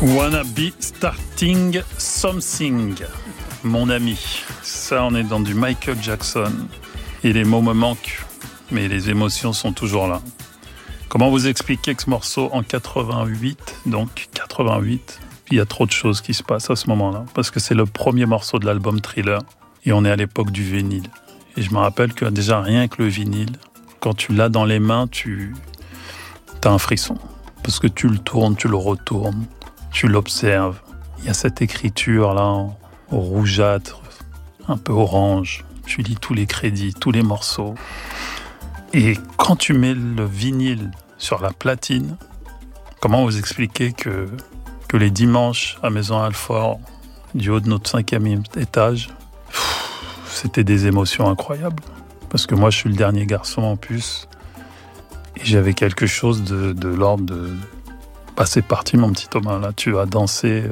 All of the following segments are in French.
Wanna be starting something, mon ami. Ça, on est dans du Michael Jackson. Et les mots me manquent, mais les émotions sont toujours là. Comment vous expliquer que ce morceau en 88, donc 88, il y a trop de choses qui se passent à ce moment-là, parce que c'est le premier morceau de l'album Thriller, et on est à l'époque du vinyle. Et je me rappelle que déjà rien que le vinyle, quand tu l'as dans les mains, t'as un frisson, parce que tu le tournes, tu le retournes, tu l'observes. Il y a cette écriture-là, en rougeâtre, un peu orange. Tu lis tous les crédits, tous les morceaux. Et quand tu mets le vinyle sur la platine, comment vous expliquer que les dimanches à Maison-Alfort, du haut de notre 5e étage, c'était des émotions incroyables. Parce que moi, je suis le dernier garçon en plus. Et j'avais quelque chose de l'ordre de... Bah, c'est parti, mon petit Thomas, là, tu vas danser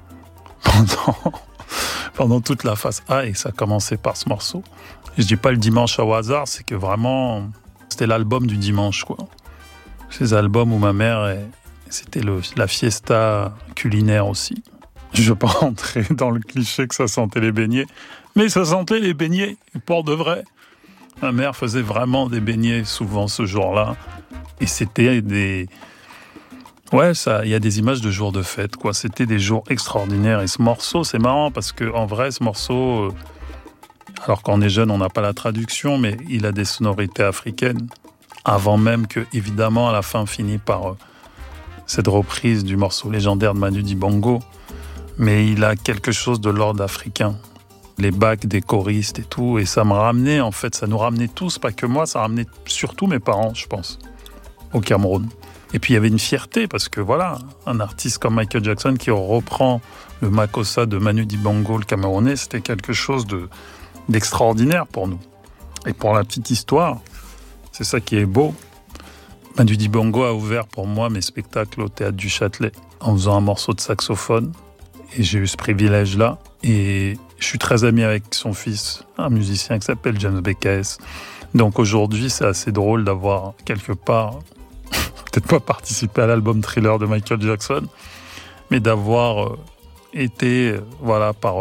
pendant toute la phase A, et ça commençait par ce morceau. Je dis pas le dimanche au hasard, c'est que vraiment, c'était l'album du dimanche, quoi. Ces albums où ma mère, c'était la fiesta culinaire aussi. Je ne veux pas rentrer dans le cliché que ça sentait les beignets, mais ça sentait les beignets, pour de vrai. Ma mère faisait vraiment des beignets souvent ce jour-là, et c'était des... Ouais, il y a des images de jours de fête, quoi. C'était des jours extraordinaires. Et ce morceau, c'est marrant parce que en vrai, ce morceau, alors quand on est jeune, on n'a pas la traduction, mais il a des sonorités africaines. Avant même que, évidemment, à la fin, finit par cette reprise du morceau légendaire de Manu Dibango. Mais il a quelque chose de l'ordre africain. Les bacs des choristes et tout. Et ça me ramenait, en fait, ça nous ramenait tous, pas que moi, ça ramenait surtout mes parents, je pense, au Cameroun. Et puis il y avait une fierté parce que voilà, un artiste comme Michael Jackson qui reprend le Makossa de Manu Dibango, le Camerounais, c'était quelque chose d'extraordinaire pour nous. Et pour la petite histoire, c'est ça qui est beau. Manu Dibango a ouvert pour moi mes spectacles au Théâtre du Châtelet en faisant un morceau de saxophone. Et j'ai eu ce privilège-là. Et je suis très ami avec son fils, un musicien qui s'appelle James Bekes. Donc aujourd'hui, c'est assez drôle d'avoir quelque part... peut-être pas participer à l'album Thriller de Michael Jackson, mais d'avoir été, par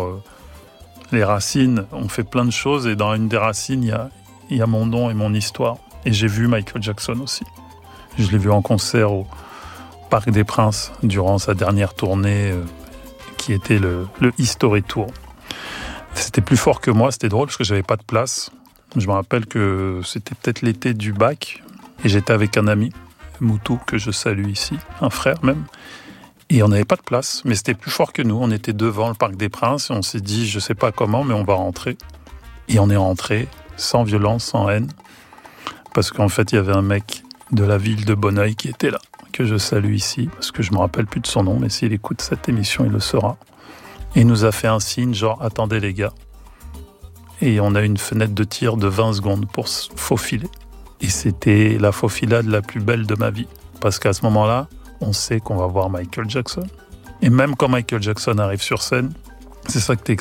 les racines, on fait plein de choses, et dans une des racines, il y a mon nom et mon histoire. Et j'ai vu Michael Jackson aussi. Je l'ai vu en concert au Parc des Princes durant sa dernière tournée, qui était le History Tour. C'était plus fort que moi, c'était drôle parce que j'avais pas de place. Je me rappelle que c'était peut-être l'été du bac, et j'étais avec un ami, Moutou, que je salue ici, un frère même, et on n'avait pas de place, mais c'était plus fort que nous. On était devant le Parc des Princes et on s'est dit, je sais pas comment, mais on va rentrer. Et on est rentré sans violence, sans haine, parce qu'en fait il y avait un mec de la ville de Bonneuil qui était là, que je salue ici, parce que je me rappelle plus de son nom, mais s'il écoute cette émission, il le saura. Et il nous a fait un signe, genre, attendez les gars. Et on a une fenêtre de tir de 20 secondes pour se faufiler. Et c'était la faufilade la plus belle de ma vie. Parce qu'à ce moment-là, on sait qu'on va voir Michael Jackson. Et même quand Michael Jackson arrive sur scène, c'est ça que